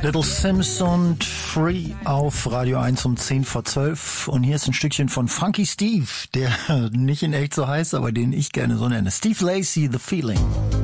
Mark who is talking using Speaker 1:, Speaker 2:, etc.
Speaker 1: Little Sims und Free auf Radio 1 um 10 vor 12. Und hier ist ein Stückchen von Funky Steve, der nicht in echt so heißt, aber den ich gerne so nenne. Steve Lacy, The Feeling.